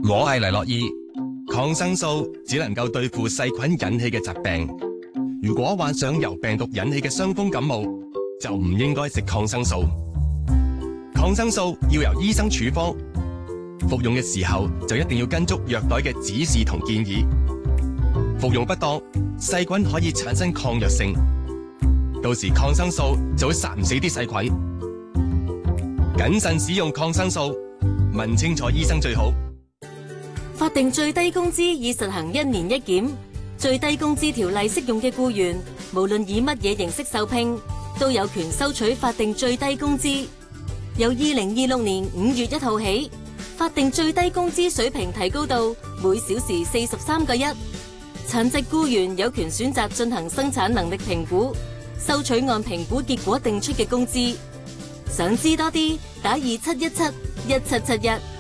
我係黎諾懿，抗生素只能夠對付細菌引起嘅疾病。如果患上由病毒引起嘅傷風感冒，就唔應該食抗生素。抗生素要由醫生處方，服用嘅時候就一定要跟足藥袋嘅指示同建議。服用不當，細菌可以產生抗藥性，到時抗生素就會殺唔死啲細菌。謹慎使用抗生素，問清楚醫生最好。 法定最低工資已實行1年1檢，最低工資條例適用嘅僱員，無論以乜嘢形式受聘，都有權收取法定最低工資。由2026年5月1號起，法定最低工資水平提高到每小時43個1。殘疾僱員有權選擇進行生產能力評估，收取按評估結果定出嘅工資。想知多啲，打27171771。